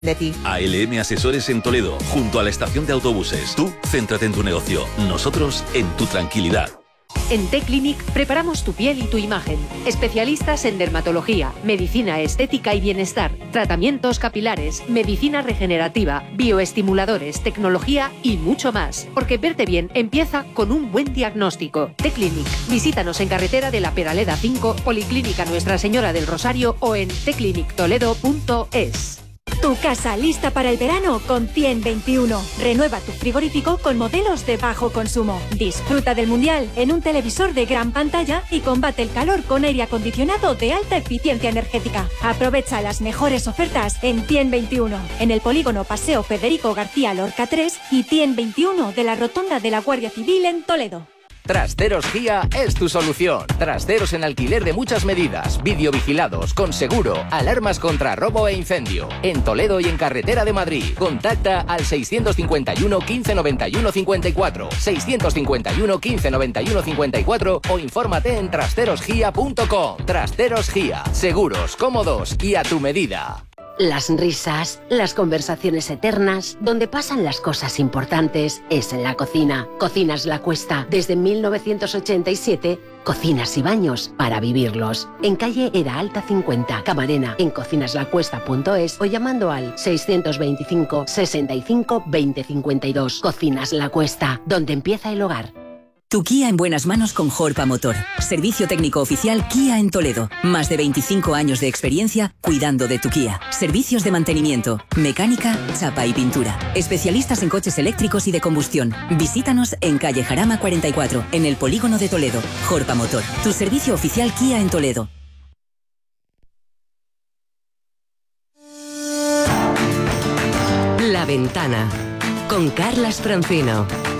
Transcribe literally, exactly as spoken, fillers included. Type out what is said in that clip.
de ti. A L M Asesores en Toledo, junto a la estación de autobuses. Tú, céntrate en tu negocio. Nosotros, en tu tranquilidad. En T-Clinic preparamos tu piel y tu imagen. Especialistas en dermatología, medicina estética y bienestar, tratamientos capilares, medicina regenerativa, bioestimuladores, tecnología y mucho más. Porque verte bien empieza con un buen diagnóstico. T-Clinic. Visítanos en carretera de la Peraleda cinco, Policlínica Nuestra Señora del Rosario o en t clinic toledo punto es. Tu casa lista para el verano con ciento veintiuno. Renueva tu frigorífico con modelos de bajo consumo. Disfruta del mundial en un televisor de gran pantalla y combate el calor con aire acondicionado de alta eficiencia energética. Aprovecha las mejores ofertas en ciento veintiuno, en el polígono Paseo Federico García Lorca tres y ciento veintiuno de la Rotonda de la Guardia Civil en Toledo. Trasteros Gia es tu solución. Trasteros en alquiler de muchas medidas, videovigilados, con seguro, alarmas contra robo e incendio. En Toledo y en Carretera de Madrid. Contacta al seiscientos cincuenta y uno, quince noventa y uno, cincuenta y cuatro, seiscientos cincuenta y uno, quince noventa y uno, cincuenta y cuatro o infórmate en trasteros gia punto com. Trasteros Gia. Seguros, cómodos y a tu medida. Las risas, las conversaciones eternas, donde pasan las cosas importantes, es en la cocina. Cocinas La Cuesta, desde mil novecientos ochenta y siete, cocinas y baños para vivirlos. En calle Era Alta cincuenta, Camarena, en cocinas la cuesta punto es o llamando al seiscientos veinticinco, sesenta y cinco, veinte cincuenta y dos. Cocinas La Cuesta, donde empieza el hogar. Tu Kia en buenas manos con Jorpa Motor. Servicio técnico oficial Kia en Toledo. Más de veinticinco años de experiencia cuidando de tu Kia. Servicios de mantenimiento, mecánica, chapa y pintura. Especialistas en coches eléctricos y de combustión. Visítanos en calle Jarama cuarenta y cuatro, en el polígono de Toledo. Jorpa Motor. Tu servicio oficial Kia en Toledo. La Ventana con Carlas Francino.